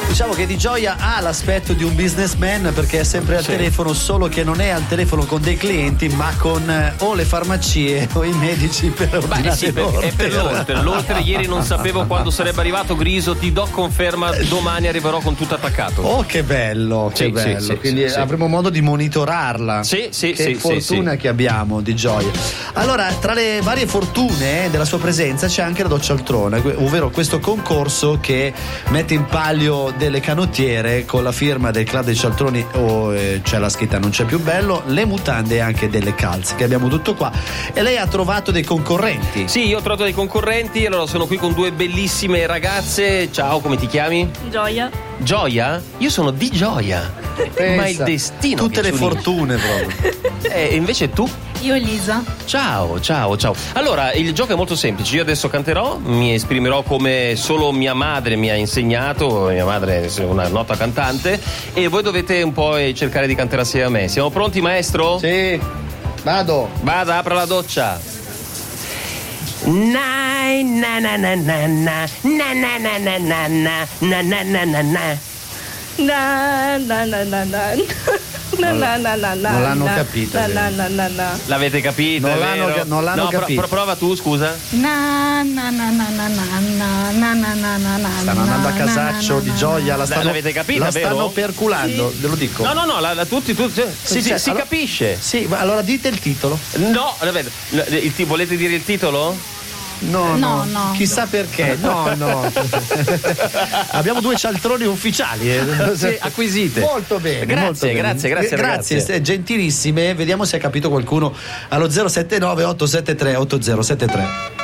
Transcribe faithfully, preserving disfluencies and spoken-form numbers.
Diciamo che Di Gioia ha l'aspetto di un businessman perché è sempre al Sì. telefono, solo che non è al telefono con dei clienti, ma con eh, o le farmacie o i medici per Beh, ordinare sì, per, è per l'oltre. L'oltre ieri non sapevo quando sarebbe arrivato. Griso, ti do conferma, domani arriverò con tutto attaccato. Oh, che bello, che Sì, bello. sì, sì, Quindi sì, avremo modo di monitorarla. Sì, sì, che sì, fortuna sì, sì. che abbiamo Di Gioia. Allora, tra le varie fortune della sua presenza c'è anche la Doccia Altrone, ovvero questo concorso che mette in palio delle canottiere con la firma del club dei cialtroni, o eh, c'è la scritta non c'è più bello, le mutande e anche delle calze, che abbiamo tutto qua. E lei ha trovato dei concorrenti. Sì, io ho trovato dei concorrenti, allora sono qui con due bellissime ragazze. Ciao, come ti chiami? Gioia. Gioia? Io sono Di Gioia. Pensa, Ma il destino. tutte che le ci unisce. fortune proprio. E invece tu? Io Elisa. Ciao, ciao, ciao. Allora, il gioco è molto semplice. Io adesso canterò, mi esprimerò come solo mia madre mi ha insegnato. Mia madre è una nota cantante. E voi dovete un po' cercare di cantare assieme a me. Siamo pronti, maestro? Sì, vado. Vada, apra la doccia. Na na na na na na na na na na na na na na na na. Na na na na na. Na na na na na. Non l'hanno capito, Na vero? na na na na. L'avete capito? Non è l'hanno vero? ca- non l'hanno no, pro- capito. pro- prova tu, scusa. Na na na na na na na na na na na na. Stanno andando a casaccio Di Gioia, la stanno, l'avete capita, la vero? stanno perculando, ve lo dico. No, no, no, la, la, tutti, tutti Sì, si, cioè, si allora- capisce. Sì, ma allora dite il titolo. No, vabbè, il, ti- volete dire il titolo? No, no, No, no. chissà perché. No, no. Abbiamo due cialtroni ufficiali. eh. Sì, acquisite. Molto bene. Grazie, molto bene. grazie, grazie, Grazie, ragazze. eh, gentilissime. Vediamo se ha capito qualcuno allo zero sette nove otto sette tre otto zero sette tre.